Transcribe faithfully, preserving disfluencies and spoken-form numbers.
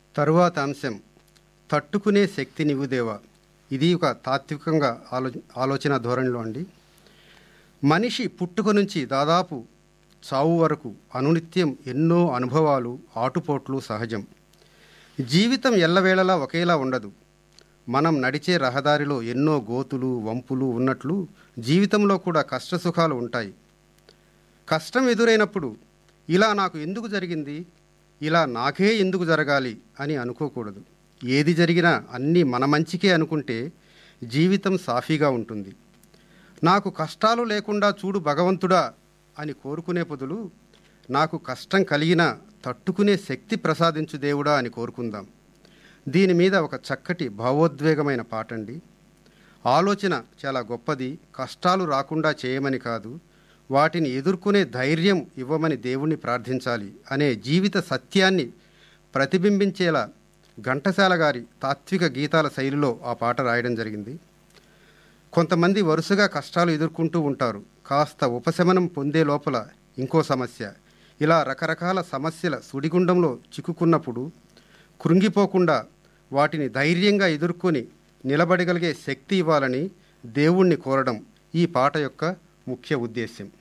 తరువాత అంశం తట్టుకునే శక్తి నీవుదేవా. ఇది ఒక తాత్వికంగా ఆలో ఆలోచన ధోరణిలో అండి. మనిషి పుట్టుక నుంచి దాదాపు చావు వరకు అనునిత్యం ఎన్నో అనుభవాలు, ఆటుపోట్లు సహజం. జీవితం ఎల్లవేళలా ఒకేలా ఉండదు. మనం నడిచే రహదారిలో ఎన్నో గోతులు, వంపులు ఉన్నట్లు జీవితంలో కూడా కష్టసుఖాలు ఉంటాయి. కష్టం ఎదురైనప్పుడు ఇలా నాకు ఎందుకు జరిగింది, ఇలా నాకే ఎందుకు జరగాలి అని అనుకోకూడదు. ఏది జరిగినా అన్నీ మన మంచికే అనుకుంటే జీవితం సాఫీగా ఉంటుంది. నాకు కష్టాలు లేకుండా చూడు భగవంతుడా అని కోరుకునే బదులు నాకు కష్టం కలిగినా తట్టుకునే శక్తి ప్రసాదించు దేవుడా అని కోరుకుందాం. దీని మీద ఒక చక్కటి భావోద్వేగమైన పాటండి. ఆలోచన చాలా గొప్పది. కష్టాలు రాకుండా చేయమని కాదు, వాటిని ఎదుర్కొనే ధైర్యం ఇవ్వమని దేవుణ్ణి ప్రార్థించాలి అనే జీవిత సత్యాన్ని ప్రతిబింబించేలా ఘంటసాల గారి తాత్విక గీతాల శైలిలో ఆ పాట రాయడం జరిగింది. కొంతమంది వరుసగా కష్టాలు ఎదుర్కొంటూ ఉంటారు. కాస్త ఉపశమనం పొందే లోపల ఇంకో సమస్య. ఇలా రకరకాల సమస్యల సుడిగుండంలో చిక్కుకున్నప్పుడు కృంగిపోకుండా వాటిని ధైర్యంగా ఎదుర్కొని నిలబడగలిగే శక్తి ఇవ్వాలని దేవుణ్ణి కోరడం ఈ పాట యొక్క ముఖ్య ఉద్దేశ్యం.